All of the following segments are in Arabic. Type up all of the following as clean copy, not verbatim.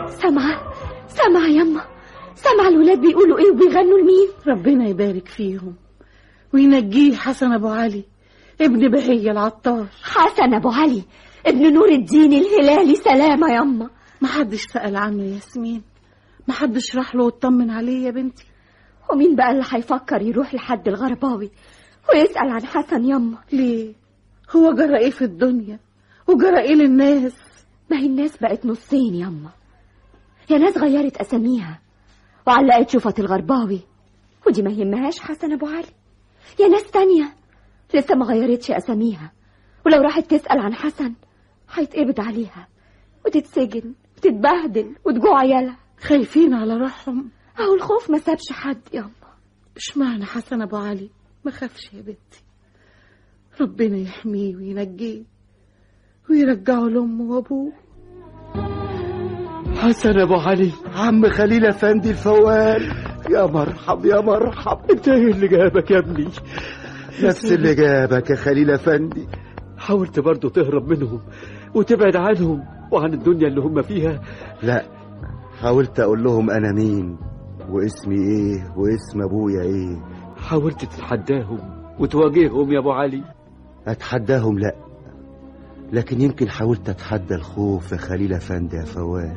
سامعة يما، سامعة الولاد بيقولوا ايه وبيغنوا لمين؟ ربنا يبارك فيهم وينجيه حسن ابو علي ابن بهية العطار. حسن ابو علي ابن نور الدين الهلالي، سلامة يما. محدش سأل عنه يا ياسمين، محدش راح له واطمن عليه يا بنتي. ومين بقى اللي هيفكر يروح لحد الغرباوي ويسأل عن حسن يما؟ ليه؟ هو جرى ايه في الدنيا وجرى ايه للناس؟ ما هي الناس بقت نصين يما، يا ناس غيرت اساميها وعلقت شوفة الغرباوي ودي ما يهمهاش حسن ابو علي، يا ناس تانية لسه ما غيرتش اساميها ولو راحت تسأل عن حسن هيتقبض عليها وتتسجن وتتبهدل وتجوع عيالها. خايفين على روحهم. اهو الخوف ما سابش حد يما. اشمعنى حسن ابو علي ما خافش يا بنتي؟ ربنا يحميه وينجيه ويرجعه لامه وابوه. حسن ابو علي عم خليل افندي الفوال، يا مرحب يا مرحب. انت ايه اللي جابك يا ابني؟ نفس اللي جابك يا خليل افندي. حاولت برضو تهرب منهم وتبعد عنهم وعن الدنيا اللي هم فيها؟ لا، حاولت اقول لهم انا مين واسمي ايه واسم ابويا ايه. حاولت تتحداهم وتواجههم يا ابو علي؟ اتحداهم لا، لكن يمكن حاولت اتحدى الخوف يا خليل افندي يا فوال.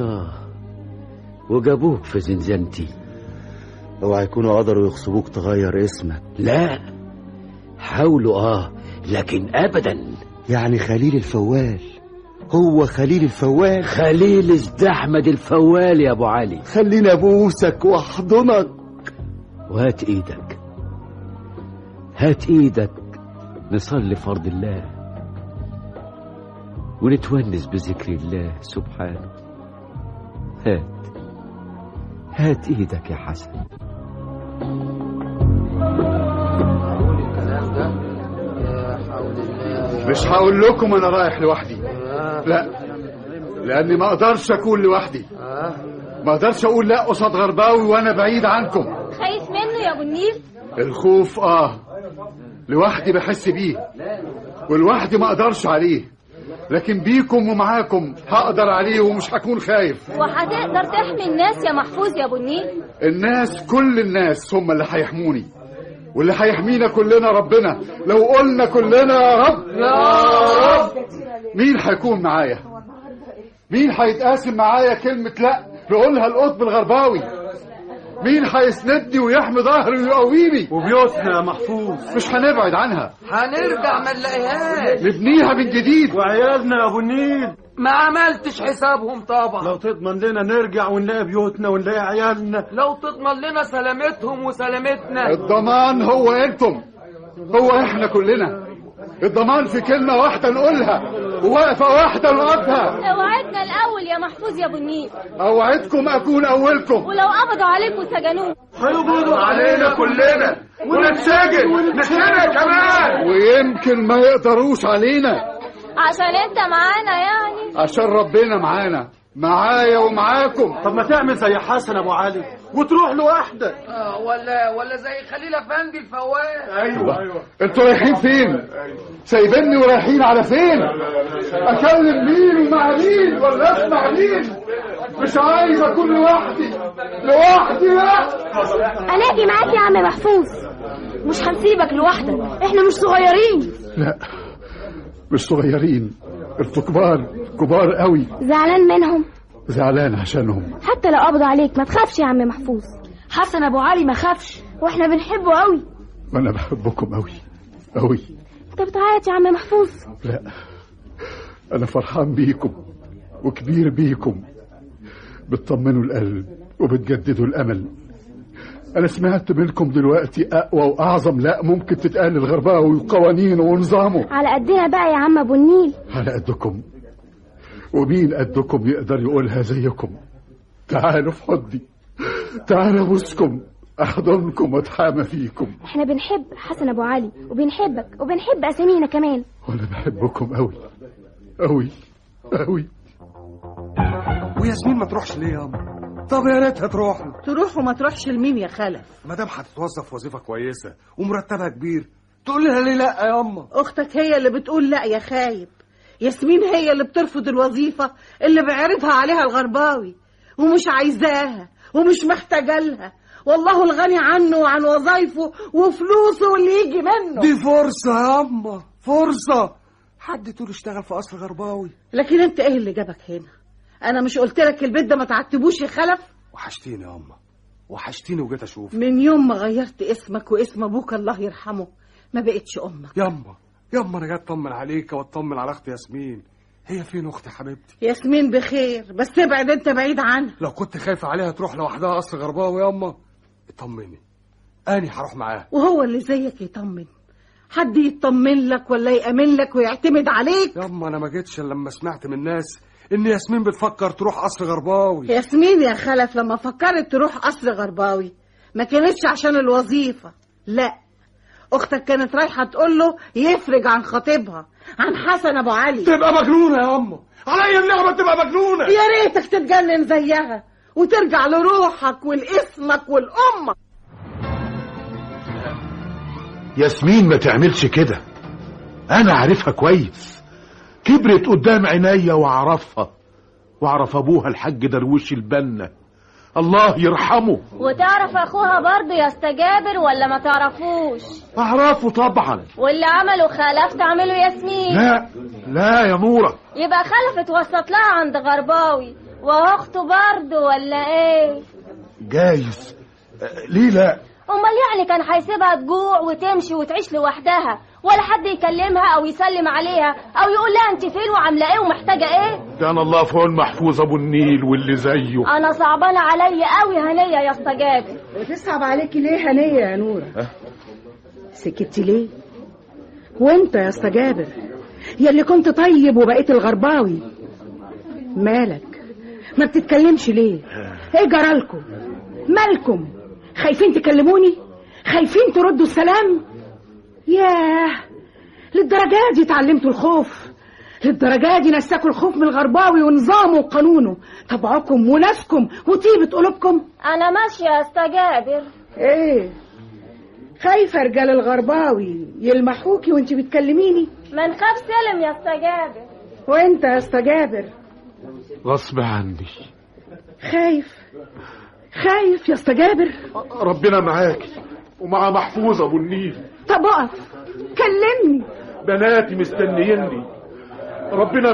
وجابوك في زنزانتي. اوعى يكونوا قدروا يغصبوك تغير اسمك. لا، حاولوا لكن ابدا. يعني خليل الفوال هو خليل الفوال؟ خليل احمد الفوال يا ابو علي. خليني ابوسك واحضنك. وهات ايدك، هات ايدك نصلي فرض الله ونتونس بذكر الله سبحانه. هات ايدك يا حسن. مش هقول لكم انا رايح لوحدي، لا، لاني ما اقدرش اكون لوحدي. ما اقدرش اقول لا قصاد غرباوي وانا بعيد عنكم. خايف منه يا ابو النيل؟ الخوف لوحدي بحس بيه، ولوحدي ما اقدرش عليه، لكن بيكم ومعاكم هقدر عليه ومش هكون خايف. وهتقدر تحمي الناس يا محفوظ يا ابو النيل؟ الناس، كل الناس هم اللي هيحموني، واللي هيحمينا كلنا ربنا. لو قلنا كلنا يا رب يا رب، مين هيكون معايا؟ مين هيتقاسم معايا كلمة لا نقولها القطب الغرباوي؟ مين هيسندني ويحمي ظهري ويقويني؟ وبيوتنا يا محفوظ مش هنبعد عنها، هنرجع ما نلاقيهاش، نبنيها من جديد. وعيالنا يا ابو النيل ما عملتش حسابهم طبعا. لو تضمن لنا نرجع ونلاقي بيوتنا ونلاقي عيالنا، لو تضمن لنا سلامتهم وسلامتنا. الضمان هو انتم، هو احنا كلنا. الضمان في كلمة واحدة نقولها ووقفة واحدة نقفها. اوعدنا الاول يا محفوظ يا ابو النيل. اوعدكم اكون اولكم، ولو قبضوا عليكم وسجنوه هيقبضوا علينا كلنا ونتسجن نحن كمان، ويمكن ما يقدروش علينا عشان انت معانا، يعني عشان ربنا معانا، معايا ومعاكم. طب ما تعمل زي حسن ابو علي وتروح لوحدك. ولا زي خليل افندي الفوال. ايوه. انتوا رايحين فين؟ سايبيني ورايحين على فين؟ اكلم مين ومع مين ولا اسمع مين؟ مش عايز اكون لوحدي لا. انا اجي معاك يا عم محفوظ، مش هنسيبك لوحدك، احنا مش صغيرين. لا، مش صغيرين، انتوا كبار قوي. زعلان منهم؟ زعلان عشانهم. حتى لو قبضوا عليك ما تخافش يا عم محفوظ، حسن ابو علي ما خافش واحنا بنحبه قوي. وانا بحبكم قوي. انت بتعيط يا عم محفوظ؟ لا، انا فرحان بيكم وكبير بيكم، بتطمنوا القلب وبتجددوا الامل. انا سمعت منكم دلوقتي اقوى واعظم لا ممكن تتقال للغرباوي وقوانينه ونظامه. على قدنا بقى يا عم ابو النيل. على قدكم، ومين قدكم يقدر يقولها زيكم؟ تعالوا في حضني، تعالوا ابوسكم احضنكم واتحامى فيكم. احنا بنحب حسن ابو علي وبنحبك وبنحب اسامينا كمان، وانا بحبكم قوي. وياسمين ما تروحش ليه يا أم؟ طب يا ريتها تروح وما تروحش لمين يا خلف؟ ما دام هتتوظف وظيفه كويسه ومرتبها كبير تقول لها ليه لا يا أم؟ اختك هي اللي بتقول لا يا خايب، ياسمين هي اللي بترفض الوظيفه اللي بيعرضها عليها الغرباوي. ومش عايزاها ومش محتاجة لها، والله الغني عنه وعن وظايفه وفلوسه واللي يجي منه. دي فرصة يا أما، فرصة. حد تقول اشتغل في قصر غرباوي؟ لكن انت ايه اللي جابك هنا؟ انا مش قلت لك البيت ده ما تعتبوش يا خلف؟ وحشتيني يا أما، وحشتيني وجيت أشوف. من يوم ما غيرت اسمك واسم ابوك الله يرحمه ما بقتش امك. ياما أنا جاي أطمن عليك وأطمن على أختي ياسمين. هي فين أختي حبيبتي؟ ياسمين بخير، بس ابعد انت بعيد عنها. لو كنت خايفة عليها تروح لوحدها قصر غرباوي ياما اطمني، أنا هروح معاها. وهو اللي زيك يطمن؟ حد يطمن لك ولا يأمن لك ويعتمد عليك؟ ياما أنا ما جيتش إلا لما سمعت من الناس إن ياسمين بتفكر تروح قصر غرباوي. ياسمين يا خلف لما فكرت تروح قصر غرباوي ما كانتش عشان الوظيفة، لا، اختك كانت رايحة تقول له يفرج عن خطيبها، عن حسن ابو علي. تبقى مجنونة يا أما، عليا النعمة تبقى مجنونة. يا ريتك تتجنن زيها وترجع لروحك ولاسمك والأمة. ياسمين ما تعملش كده، انا عارفها كويس، كبرت قدام عينيا واعرف ابوها الحاج درويش البنا الله يرحمه. وتعرف اخوها برضه يا استا جابر ولا ما تعرفوش؟ اعرفه طبعا. واللي عمله خلف تعمله ياسمين؟ لا يا نورة. يبقى خلف اتوسط لها عند غرباوي واخته برضه ولا ايه؟ جايز. ليه لا؟ امال يعني كان هيسيبها تجوع وتمشي وتعيش لوحدها ولا حد يكلمها او يسلم عليها او يقول لها انت فين وعامله ايه ومحتاجه ايه؟ كان الله في عون محفوظ ابو النيل واللي زيه. انا صعبانه عليا قوي هنيه يا استا جابر. وتصعب عليكي ليه هنيه يا نوره؟ سكتي ليه؟ وانت يا استا جابر يا اللي كنت طيب وبقيت الغرباوي مالك؟ ما بتتكلمش ليه؟ ايه جرالكم؟ مالكم؟ خايفين تكلموني؟ خايفين تردوا السلام؟ ياه، للدرجة دي اتعلمتوا الخوف؟ للدرجة دي نساكوا الخوف من الغرباوي ونظامه وقانونه، طبعكم وناسكم وطيبة قلوبكم؟ انا ماشية يا استا جابر. ايه؟ خايفة رجال الغرباوي يلمحوكي وانت بتكلميني؟ ما نخاف سلم يا استا جابر. وانت يا استا جابر؟ غصب عني. خايف يا استا جابر؟ ربنا معاكي ومع محفوظ ابو النيل. طب اقف كلمني. بناتي مستنيني. ربنا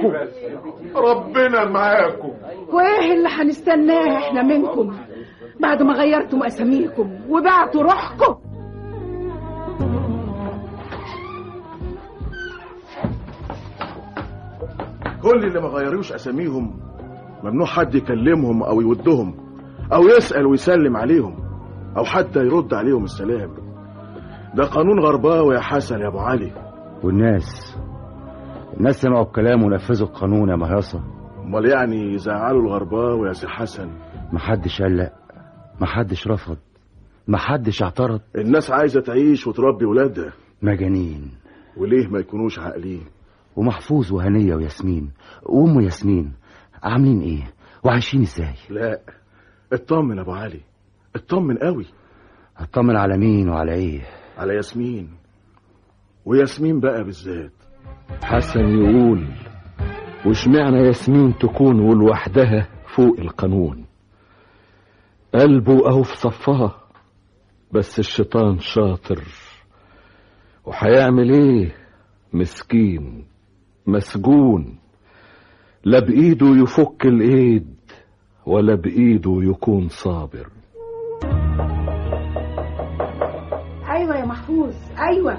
معاكم. وايه اللي هنستناه احنا منكم بعد ما غيرتم اساميكم وبعتوا روحكم؟ كل اللي ما غيروش اساميهم ممنوع حد يكلمهم او يودهم او يسأل ويسلم عليهم او حتى يرد عليهم السلام. ده قانون غرباوي يا حسن يا ابو علي. والناس سمعوا الكلام ونفذوا القانون يا مهيصة. امال يعني يزعلوا الغرباوي يا سي حسن؟ محدش قال لا، محدش رفض، محدش اعترض. الناس عايزة تعيش وتربي ولادها. مجانين. وليه ما يكونوش عاقلين؟ ومحفوظ وهنية وياسمين وام ياسمين عاملين ايه وعايشين ازاي؟ لا اطمن ابو علي، اطمن قوي. اطمن على مين وعلى ايه؟ على ياسمين، وياسمين بقى بالذات. حسن يقول وش معنى ياسمين تكون لوحدها فوق القانون؟ قلبه اهو في صفها، بس الشيطان شاطر وهيعمل ايه؟ مسكين مسجون، لا بايده يفك الايد ولا بايده يكون صابر. ايوه يا محفوظ، ايوه.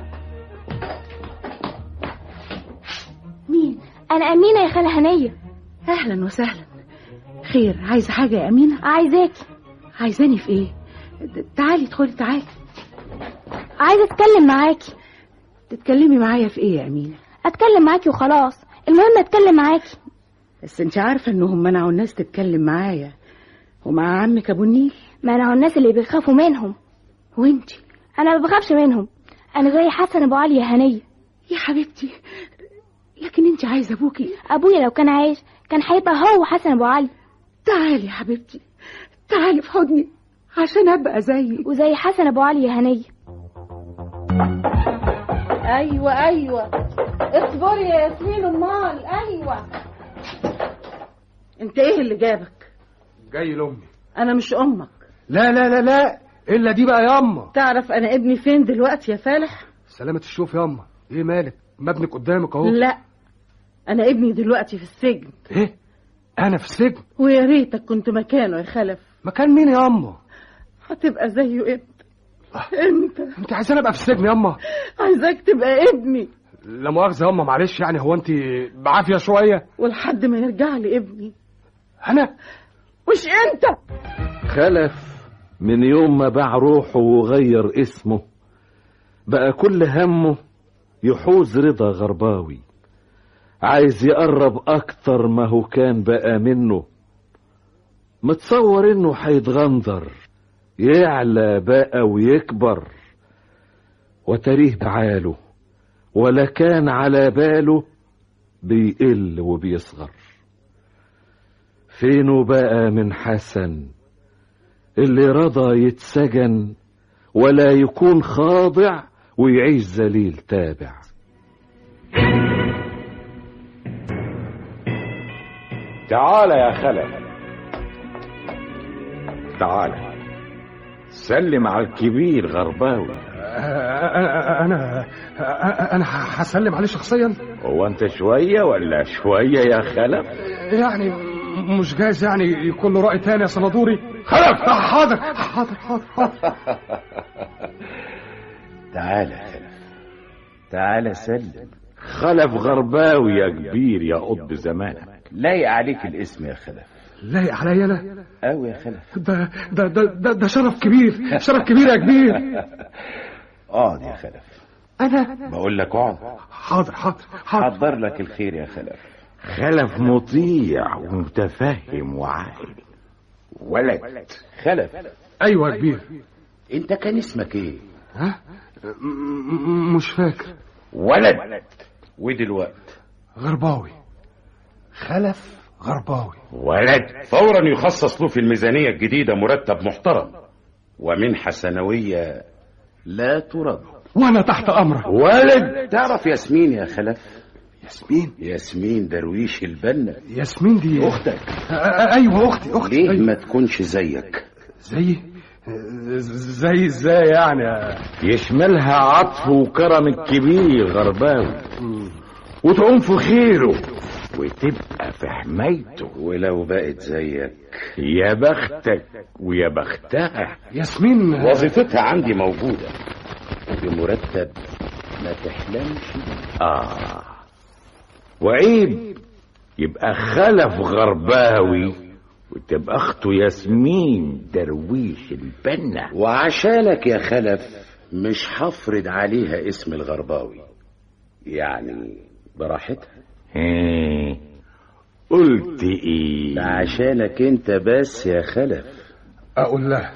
مين؟ انا امينه يا خاله هنيه. اهلا وسهلا. خير، عايزه حاجه يا امينه؟ عايزاكي. عايزاني في ايه؟ تعالي ادخلي تعالي. عايزه اتكلم معاكي. تتكلمي معايا في ايه يا امينه؟ اتكلم معاكي وخلاص، المهم اتكلم معاكي. بس انت عارفه انهم منعوا الناس تتكلم معايا ومع عمك ابو النيل. منعوا الناس اللي بيخافوا منهم. وانتي؟ انا ما بخافش منهم، انا زي حسن ابو علي يا هنيه. يا حبيبتي، لكن انت عايزه ابوكي. ابويا لو كان عايش كان هيبقى هو حسن ابو علي. تعالي يا حبيبتي، تعالي في حضني عشان ابقى زيك وزي حسن ابو علي يا هنيه. ايوه اصبري يا ياسمين. امال ايوه. انت ايه اللي جابك؟ جاي لامي. انا مش امك. لا لا لا لا، الا دي بقى ياما. تعرف انا ابني فين دلوقتي يا فالح؟ سلامة الشوف ياما. ايه مالك؟ ما ابنك قدامك اهو. لا، انا ابني دلوقتي في السجن. ايه؟ انا في السجن؟ ويا ريتك كنت مكانه يا خلف. مكان مين يا ياما؟ هتبقى زيه انت عايزاني ابقى في السجن ياما؟ عايزاك تبقى ابني. لا مؤاخذة ياما، معلش يعني، هو انت بعافية شوية؟ ولحد ما يرجع لي ابني. انا؟ مش انت. خلف من يوم ما باع روحه وغير اسمه بقى كل همه يحوز رضا غرباوي، عايز يقرب اكتر ما هو كان بقى منه، متصور انه هيتغندر يعلى بقى ويكبر، وتاريه بعاله ولا كان على باله بيقل وبيصغر. فينه بقى من حسن اللي رضى يتسجن ولا يكون خاضع ويعيش ذليل تابع؟ تعال يا خلف، تعال سلم على الكبير غرباوي. انا هسلم عليه شخصيا. هو انت شوية ولا شوية يا خلف؟ يعني مش جايز يعني يكون له رأي تاني يا صنادوري؟ خلف. حاضر حاضر حاضر. تعال يا خلف، تعال سلم. خلف غرباوي يا كبير يا قطب زمانك، لايق عليك الاسم يا خلف. لايق عليا انا؟ قوي يا خلف. ده شرف كبير، شرف كبير يا كبير. اقعد يا خلف. انا بقول لك اقعد. حاضر حاضر حاضر. حضر لك الخير يا خلف. خلف مطيع ومتفهم وعاقل ولد. خلف. ايوه يا كبير. انت كان اسمك ايه؟ ها؟ مش فاكر. ولد. ودلوقتي غرباوي. خلف غرباوي. ولد. فورا يخصص له في الميزانية الجديدة مرتب محترم ومنحة سنوية لا ترد. وانا تحت امرك. ولد. تعرف ياسمين يا خلف؟ ياسمين؟ ياسمين درويش البنا. ياسمين دي اختك. ايوه اختي. ليه أيوة. ما تكونش زيك؟ زي ازاي يعني؟ يشملها عطف وكرم الكبير غرباوي وتقوم في خيره وتبقى في حمايته. ولو بقت زيك يا بختك ويا بختها. ياسمين وظيفتها عندي موجودة بمرتب ما تحلمش. وعيب يبقى خلف غرباوي وتبقى اخته ياسمين درويش البنا. وعشانك يا خلف مش هفرض عليها اسم الغرباوي، يعني براحتها. قلت ايه؟ عشانك انت بس يا خلف. اقول لها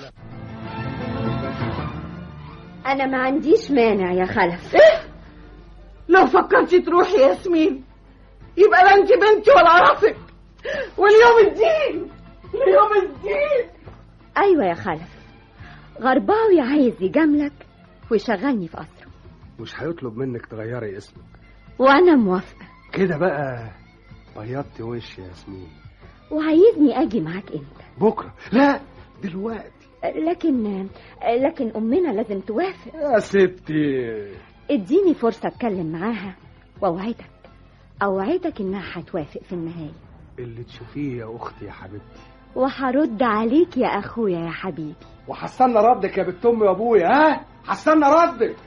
انا ما عنديش مانع يا خلف. لو فكرتي تروحي ياسمين يبقى لا انت بنتي ولا اعرفك، واليوم الدين اليوم الدين. ايوه يا خلف، غرباوي عايز يجاملك ويشغلني في قصره. مش هيطلب منك تغيري اسمك وانا موافقه. كده بقى بيضت وش يا ياسمين. وعايزني اجي معاك انت بكره؟ لا دلوقتي. لكن امنا لازم توافق يا ستي. اديني فرصه اتكلم معاها اوعدك انها هتوافق في النهايه. اللي تشوفيه يا اختي يا حبيبتي. وهرد عليك يا اخويا يا حبيبي. وحستنى ردك يا بنت امي وابويا. ها؟ حستنى ردك.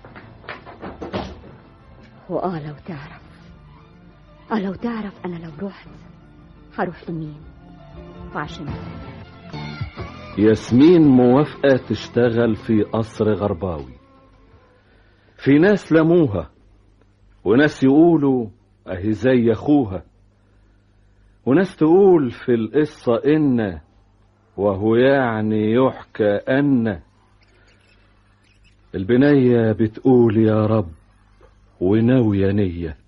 لو تعرف انا لو رحت هروح لمين وعشان ياسمين موافقة تشتغل في قصر غرباوي. في ناس لموها وناس يقولوا اهي زي اخوها، وناس تقول في القصة إن وهو يعني يحكى أن. البنية بتقول يا رب وناوية نية،